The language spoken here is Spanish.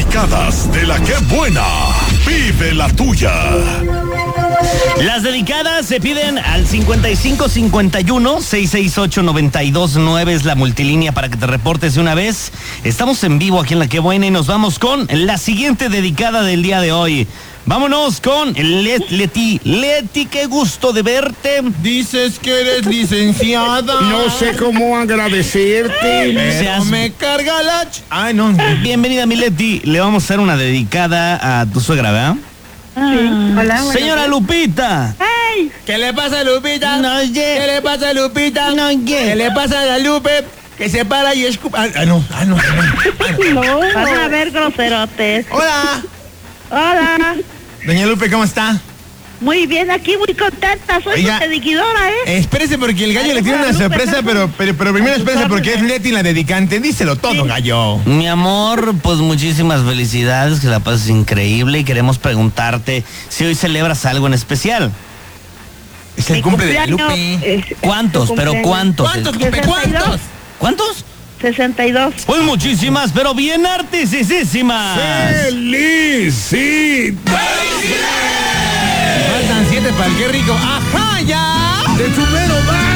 dedicadas de la que buena. Vive la tuya. Las dedicadas se piden al 5551-668-929, es la multilínea para que te reportes de una vez. Estamos en vivo aquí en La Que Buena y nos vamos con la siguiente dedicada del día de hoy. Vámonos con Leti. Leti, qué gusto de verte. Dices que eres licenciada. No sé cómo agradecerte. Pero me carga la... Ay, no. Bienvenida, mi Leti. Le vamos a hacer una dedicada a tu suegra, ¿verdad? Sí. Hola, Señora Lupita. ¡Ay! ¿Qué le pasa a Lupita? No, oye. ¿Qué le pasa a Lupita? No, oye. ¿Qué le pasa a la Lupe? Que se para y escupa... no. No. Van a ver groserotes. Hola. Hola. Doña Lupe, ¿cómo está? Muy bien, aquí muy contenta. Soy Oiga, su dediquidora, ¿eh? Espérese porque el gallo le tiene una sorpresa, pero primero espérese porque es Leti la dedicante. Díselo todo, gallo. Mi amor, pues muchísimas felicidades, que la pases increíble y queremos preguntarte si hoy celebras algo en especial. Es el Mi cumple de la cumpleaños Lupe. ¿Cuántos? ¿Pero cuántos? ¿Cuántos, Lupe? 62. ¿Cuántos? ¿Cuántos? 62. Pues muchísimas, pero bien artisísimas. ¡Felicita! Faltan 7 para el qué rico. ¡Ajá, ya! ¡De tu mero bar!